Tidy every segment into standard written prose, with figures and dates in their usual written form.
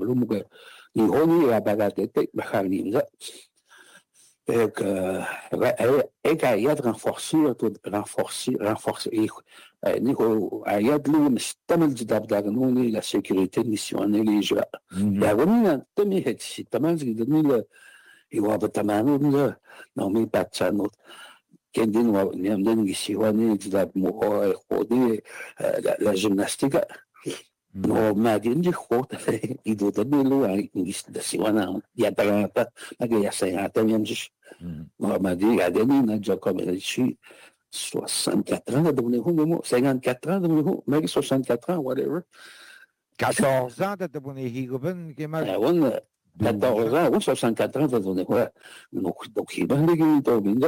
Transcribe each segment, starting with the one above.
ろもが日本にはバカ出てバカにんだik ayat renforcer نيكو ayat لو مستعمل جداب داغنوني لا sécurité نيسيوني لي جوا يا غنينا تمي هتشي تمام زيدني لا يوابا تمامون نومي باتشانو كندين ونيامدين يسيواني جداب مو خودي لا جيمناستيكا No, ma din khot I do da belu ai ngis da siwana ya tarata magaya sayata yam jish no ma di adeni na Djokovic 64 ans de mo 54 ans de mo mais 64 ans whatever 14 ans de higo ben que mal on 14 ans ou 64 ans de mo donc il va le to binda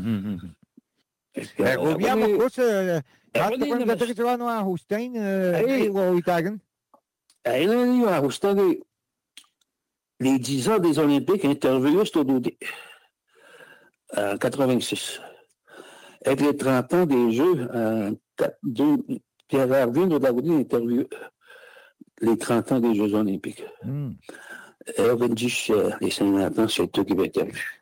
Abbiamo forse fatto quando che trovano a Hussein o Itagan. Il a Hussein les 10 ans des Olympiques interviewés au Doudé en 86. Et les 30 ans des Jeux, Pierre Arvin de Dagoudi interviewé les 30 ans des Jeux Olympiques. Et on dit les 50 ans, c'est tout qui va être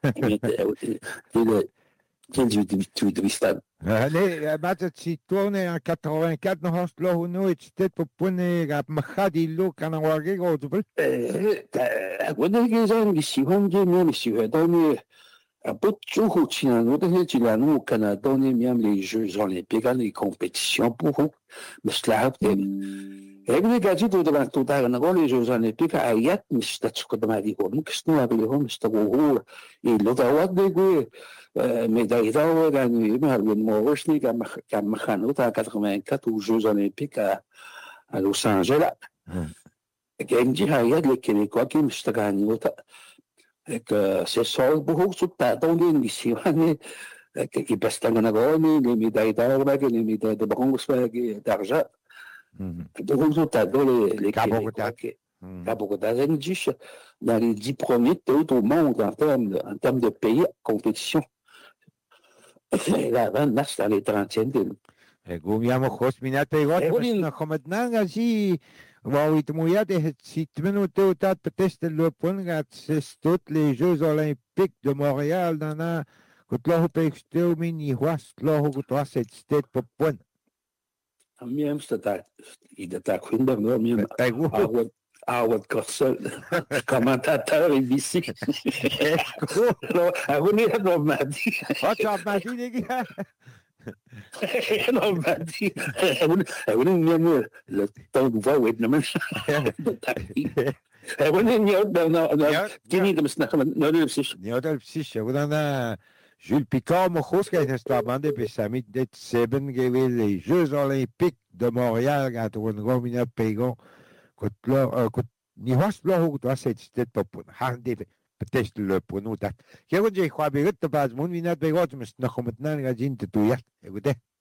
Allez, batte si tourne en 84 no hostlo no it's po pone ga mahadi lo kana wage go to wanda ke zan gi si hon ge mi si he da ni a pot chu hu chi na no de chi la no Canada ni même les Jeux olympiques les compétitions pour mais cela هيك جاتي تو دلان تو تاغ نقول جوزان بيك ايات مش تشكو دمادي هو مش نو ابليهم مش تبوه يلو داوات ديغو ميداي داو يعني ما من موشني كم خانو تا 84 aux Jeux olympiques à Los Angeles كان جي هايات لكن كوكي مش تغاني وتا هيك سي سول بوه سوتا دونين ميسيوني كي باستان نغوني لي ميداي داو باغي لي ميداي دو برونز باغي دارجا Donc, on a donné les Kabogota dans les 10 premiers pays au monde en termes de pays compétition. Et là, c'est dans les 30e. Gumiamo Hosminate Gottman, Hometnanga, si, Wawitmoyade, si tu me tat peut-être le point c'est tous les Jeux Olympiques de Montréal, dans un, que l'on peut exterminer, l'on peut c'est pour point. Miem staat in de tak vinden we miem oude korsel commentateur ici a venir no madi wat zou madi diga no madi a venir miem le temps de voir wet nemen a venir miem no kini de snack no de sich ja da sich ja Jules Picard, mon chose qui est demandé, puis ça m'a dit Seben, les Jeux Olympiques de Montréal, quand on a gagné un pégon, quand ni host là, où tu as cette tête pour hande, peut-être le pronom. Qui a dit, je crois, que tu vas, mon vinat, mais tu me n'as pas maintenant, gagné de tout, écoutez.